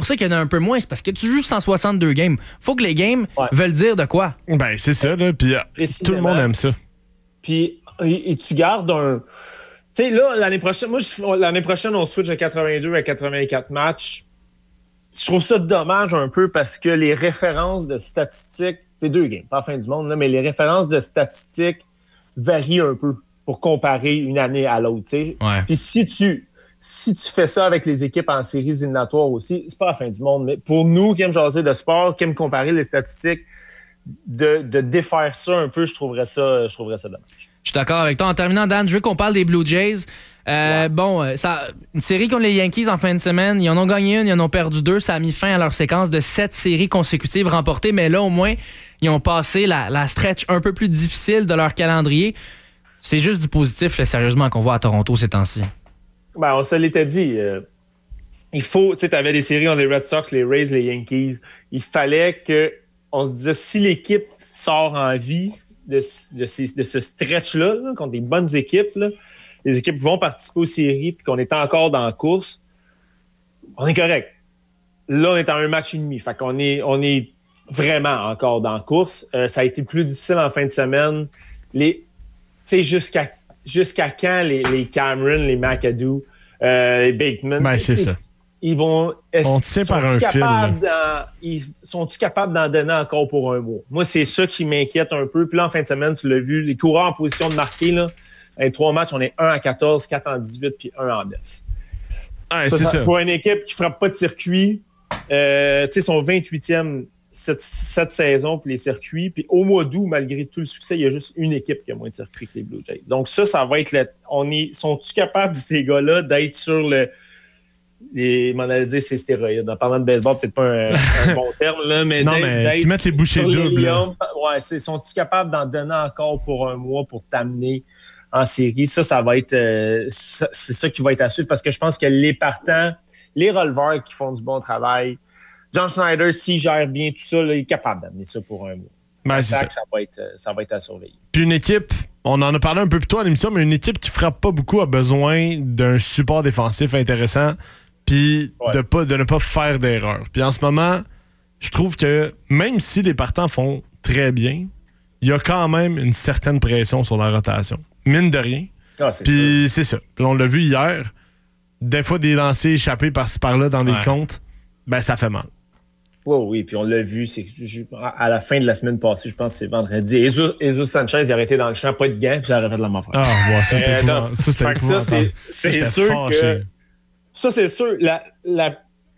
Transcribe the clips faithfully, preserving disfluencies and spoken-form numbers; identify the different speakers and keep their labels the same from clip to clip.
Speaker 1: pour ça qu'il y en a un peu moins. C'est parce que tu joues cent soixante-deux games. Faut que les games ouais. veulent dire de quoi.
Speaker 2: Ben, c'est ça, là. Puis tout le monde aime ça.
Speaker 3: Puis, et, et tu gardes un... Tu sais, là, l'année prochaine, moi, je, l'année prochaine, on switch de quatre-vingt-deux à quatre-vingt-quatre matchs. Je trouve ça dommage un peu parce que les références de statistiques, c'est deux games, pas la fin du monde, là, mais les références de statistiques varient un peu pour comparer une année à l'autre, tu sais.
Speaker 1: Ouais.
Speaker 3: Puis si tu, si tu fais ça avec les équipes en séries éliminatoires aussi, c'est pas la fin du monde, mais pour nous qui aiment jaser de sport, qui aiment comparer les statistiques, de, de défaire ça un peu, je trouverais ça, je trouverais ça dommage.
Speaker 1: Je suis d'accord avec toi. En terminant, Dan, je veux qu'on parle des Blue Jays. Euh, ouais. Bon, ça, une série contre les Yankees en fin de semaine, ils en ont gagné une, ils en ont perdu deux. Ça a mis fin à leur séquence de sept séries consécutives remportées. Mais là, au moins, ils ont passé la, la stretch un peu plus difficile de leur calendrier. C'est juste du positif, là, sérieusement, qu'on voit à Toronto ces temps-ci.
Speaker 3: Ben, on se l'était dit. Euh, il faut, tu sais, tu avais des séries entre les Red Sox, les Rays, les Yankees. Il fallait que, on se disait, si l'équipe sort en vie de, de, ces, de ce stretch-là, là, contre des bonnes équipes, là, les équipes vont participer aux séries puis qu'on est encore dans la course, on est correct. Là, on est à un match et demi. Fait qu'on est, on est vraiment encore dans la course. Euh, ça a été plus difficile en fin de semaine. Les, tu sais, jusqu'à, jusqu'à quand les, les Cameron, les McAdoo, euh, les Bateman...
Speaker 2: Ben, c'est ça.
Speaker 3: Ils vont...
Speaker 2: On tient par un fil.
Speaker 3: Ils sont-ils capables d'en donner encore pour un mois? Moi, c'est ça qui m'inquiète un peu. Puis là, en fin de semaine, tu l'as vu, les coureurs en position de marquer, là, les trois matchs, on est un à quatorze, quatre en dix-huit, puis un en neuf.
Speaker 2: Ah,
Speaker 3: ça,
Speaker 2: c'est
Speaker 3: ça,
Speaker 2: ça.
Speaker 3: Pour une équipe qui ne frappe pas de circuit, euh, tu sais, son vingt-huitième cette, cette saison pour les circuits. Puis au mois d'août, malgré tout le succès, il y a juste une équipe qui a moins de circuits que les Blue Jays. Donc ça, ça va être... Le, on est, sont-ils capables, ces gars-là, d'être sur le... Les, m'en allait dire c'est stéroïdes. En parlant de baseball, peut-être pas un, un bon terme, là, mais,
Speaker 2: non,
Speaker 3: d'être,
Speaker 2: mais
Speaker 3: d'être
Speaker 2: tu mets les bouchées doubles.
Speaker 3: Ouais, c'est, sont-ils capables d'en donner encore pour un mois pour t'amener en série? Ça, ça va être euh, ça, c'est ça qui va être à suivre parce que je pense que les partants, les releveurs qui font du bon travail, John Schneider, s'il gère bien tout ça, là, il est capable d'amener ça pour un mois.
Speaker 2: Ben, c'est ça.
Speaker 3: Ça va être, ça va être à surveiller.
Speaker 2: Puis une équipe, on en a parlé un peu plus tôt à l'émission, mais une équipe qui frappe pas beaucoup a besoin d'un support défensif intéressant. Puis ouais. de, pas, de ne pas faire d'erreur. Puis en ce moment, je trouve que même si les partants font très bien, il y a quand même une certaine pression sur la rotation. Mine de rien.
Speaker 3: Ah, c'est
Speaker 2: Puis c'est ça. Puis on l'a vu hier. Des fois, des lancers échappés par-ci par-là dans ouais. des comptes, ben ça fait mal.
Speaker 3: Oui, oui. Puis on l'a vu. C'est à la fin de la semaine passée, je pense que c'est vendredi. Jesus, Jesus Sanchez, il a arrêté dans le champ, pas de gants, puis il a fait de la mafre.
Speaker 2: Ah, ouais, ça, c'était
Speaker 3: euh, donc,
Speaker 2: ça, c'était
Speaker 3: ça, c'est, c'est sûr fâché. que... Ça, c'est sûr. La, la,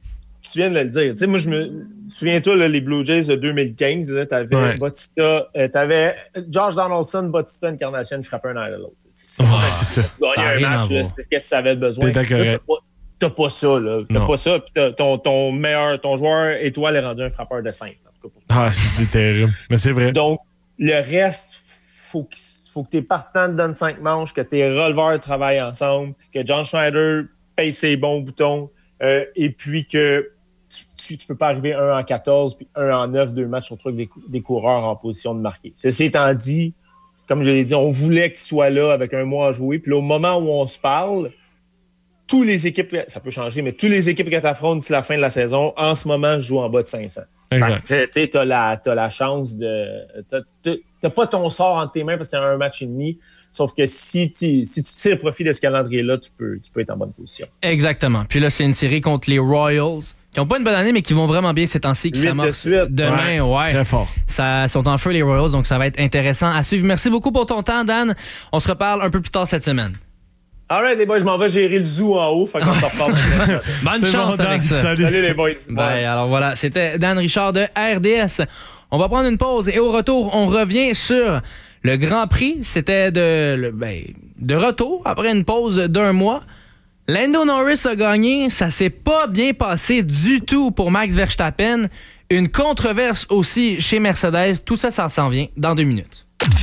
Speaker 3: tu viens de le dire. Tu sais, moi, je me souviens-toi, là, les Blue Jays de deux mille quinze, tu avais ouais. Bautista, euh, tu avais Josh Donaldson, Bautista, Encarnacion, frappaient un à l'autre. C'est
Speaker 2: oh, ça.
Speaker 3: Gagner un match, là, c'est ce que ça avait besoin.
Speaker 2: T'es d'accord.
Speaker 3: Là, t'as, pas, t'as pas ça. Là. T'as non. pas ça. Puis t'as, ton, ton meilleur, ton joueur étoile est rendu un frappeur de cinq. En tout cas,
Speaker 2: ah, c'est terrible. Mais c'est vrai.
Speaker 3: Donc, le reste, faut qu'il faut que tes partants te donnent cinq manches, que tes releveurs travaillent ensemble, que John Schneider paye ses bons boutons, euh, et puis que tu ne peux pas arriver un en quatorze puis un en neuf, deux matchs sur truc des, des coureurs en position de marquer. Ceci étant dit, comme je l'ai dit, on voulait qu'il soit là avec un mois à jouer, puis là, au moment où on se parle, tous les équipes, ça peut changer, mais tous les équipes qui t'affrontent d'ici la fin de la saison, en ce moment, jouent en bas de cinq cents.
Speaker 2: Exact.
Speaker 3: Tu sais, t'as la, t'as la chance de... T'as, t'as, t'as pas ton sort entre tes mains parce que c'est un match et demi, sauf que si tu, si tu tires profit de ce calendrier-là, tu peux, tu peux être en bonne position.
Speaker 1: Exactement. Puis là, c'est une série contre les Royals, qui n'ont pas une bonne année, mais qui vont vraiment bien ces temps-ci, qui s'amorcent de demain. Ouais, ouais.
Speaker 2: Très fort.
Speaker 1: Ça sont en feu, les Royals, donc ça va être intéressant à suivre. Merci beaucoup pour ton temps, Dan. On se reparle un peu plus tard cette semaine.
Speaker 3: All right, les boys, je m'en vais gérer le zoo en haut. Fait qu'on s'en reparle.
Speaker 1: Bonne c'est chance bon, avec ça.
Speaker 3: Salut. Salut les boys.
Speaker 1: Bye. Alors voilà, c'était Dan Richard de R D S. On va prendre une pause et au retour, on revient sur le Grand Prix. C'était de, le, ben, de retour après une pause d'un mois. Lando Norris a gagné. Ça s'est pas bien passé du tout pour Max Verstappen. Une controverse aussi chez Mercedes. Tout ça, ça s'en vient dans deux minutes.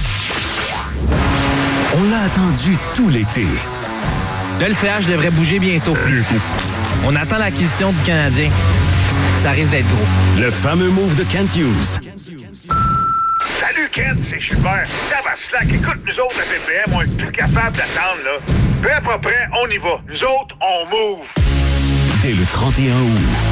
Speaker 4: On l'a attendu tout l'été.
Speaker 1: Là, le C H devrait bouger bientôt. On attend l'acquisition du Canadien. Ça risque d'être gros.
Speaker 4: Le fameux move de Kent Hughes.
Speaker 5: Salut Kent, c'est Gilbert. Ça va slack. Écoute, nous autres, à P P M, on est plus capable d'attendre, là. Peu à peu près, on y va. Nous autres, on move.
Speaker 4: Dès le trente et un août.